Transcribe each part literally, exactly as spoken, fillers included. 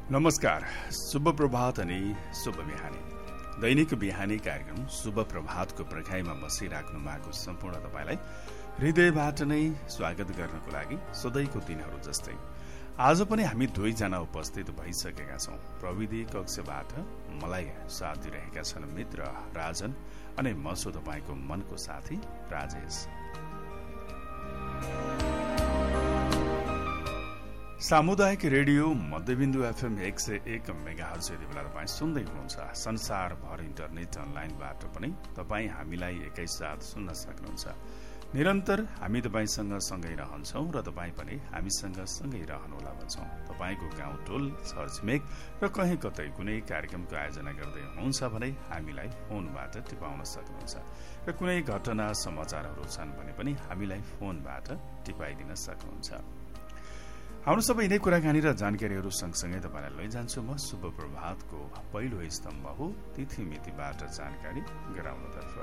नमस्कार, शुभ प्रभात अनि शुभ बिहानी। दैनिक बिहानी कार्यक्रम शुभ प्रभातको पर्खाइमा बसिराख्नु भएको सम्पूर्ण तपाईलाई हृदयबाट नै स्वागत गर्नको लागि सधैँको दिनहरू जस्तै आज पनि हामी दुईजना उपस्थित भइसकेका छौं। प्रविधि कक्षबाट मलाई साथ दिइरहेका छन् मित्र राजन अनि म छु तपाईको मनको साथी राजेश। सामुदायिक रेडियो मध्यबिन्दु एफएम एक सय एक मेगाहर्ज यति बेला तपाईँ सुन्दै हुनुहुन्छ। संसारभर इन्टरनेट अनलाइनबाट पनि तपाईँ हामीलाई एकैसाथ सुन्न सक्नुहुन्छ। निरन्तर हामी तपाईँसँग सँगै रहन्छौं र तपाईँ पनि हामीसँग सँगै रहनुहोला भन्छौं। तपाईँको गाउँ टोल छरछिमेक र कहीँ कतै कुनै कार्यक्रमको आयोजना गर्दै हुनुहुन्छ भने हामीलाई फोनबाट टिपाउन सक्नुहुन्छ र कुनै घटना समाचारहरू छन् भने पनि हामीलाई फोनबाट टिपाइदिन सक्नुहुन्छ। हाम्रो सबै यिनै कुराकानी र जानकारीहरू सँगसँगै तपाईँलाई लैजान्छु म शुभ प्रभातको पहिलो स्तम्भ हो तिथि मितिबाट जानकारी गराउनतर्फ।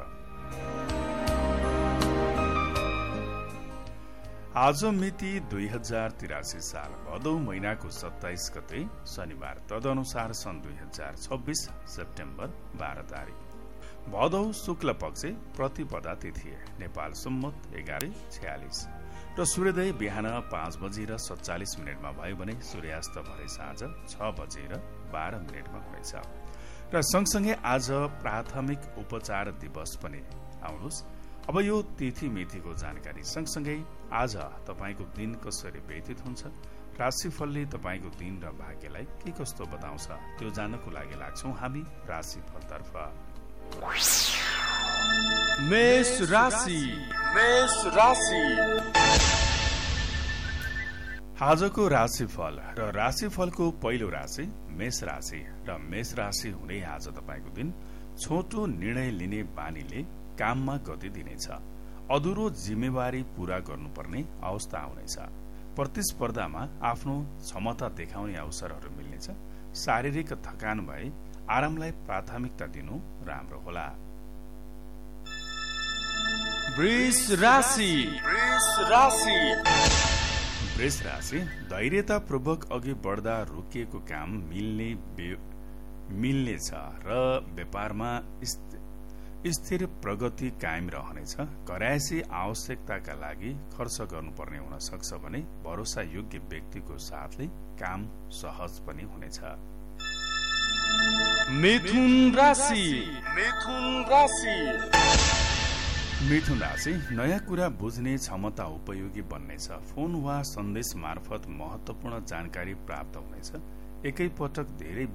आज मिति दुई हजार तिरासी साल भदौ महिनाको सत्ताइस गते शनिबार, तदनुसार सन् दुई हजार छब्बीस सेप्टेम्बर बाह्र तारिक। भदौ शुक्ल पक्ष प्रतिपदा तिथि, नेपाल सम्मत एघार छयालिस र सूर्योदय बिहान पाँच बजेर सत्तालिस मिनटमा भयो भने सूर्यास्त भरे साँझ छ बजेर बाह्र मिनटमा हुनेछ। र सँगसँगै आज प्राथमिक उपचार दिवस पनि। आउनुहोस् अब यो तिथि मितिको जानकारी सँगसँगै आज तपाईँको दिन कसरी व्यतीत हुन्छ, राशिफलले तपाईँको दिन र भाग्यलाई के कस्तो बताउँछ त्यो जान्नको लागि लाग्छौं हामी राशिफलतर्फ। मेष राशि। मेष राशि आजको राशिफल र राशिफलको पहिलो राशि मेष राशि र मेष राशि हुने आज तपाईँको दिन छोटो निर्णय लिने बानीले काममा गति दिनेछ। अधुरो जिम्मेवारी पूरा गर्नुपर्ने अवस्था आउनेछ। प्रतिस्पर्धामा आफ्नो क्षमता देखाउने अवसरहरू मिल्नेछ। शारीरिक थकान भए आरामलाई प्राथमिकता दिनु राम्रो होला। वृष राशि। वृष राशि वृष राशि धैर्यतापूर्वक अघि बढ्दा रोकिएको काम मिल्ने मिल्नेछ र व्यापारमा स्थिर प्रगति कायम रहनेछ। घरायसी आवश्यकताका लागि खर्च गर्नुपर्ने हुन सक्छ भने भरोसा योग्य व्यक्तिको साथले काम सहज पनि हुनेछ। मिथुन राशि। मिथुन राशि मिथुन राशि नयाँ कुरा बुझ्ने क्षमता उपयोगी बन्नेछ। फोन वा सन्देश मार्फत महत्वपूर्ण जानकारी प्राप्त हुनेछ। एकैपटक धेरै